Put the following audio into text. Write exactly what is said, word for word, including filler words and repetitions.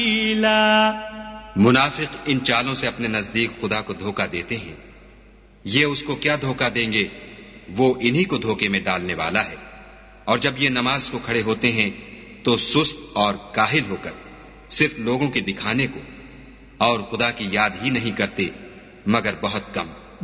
मुनाफिक इन चालों से अपने नजदीक खुदा को धोखा देते हैं। ये उसको क्या धोखा देंगे, वो इन्हीं को धोखे में डालने वाला है। और जब ये नमाज को खड़े होते हैं तो सुस्त और काहिल होकर सिर्फ लोगों के दिखाने को और खुदा की याद ही नहीं करते मगर बहुत कम।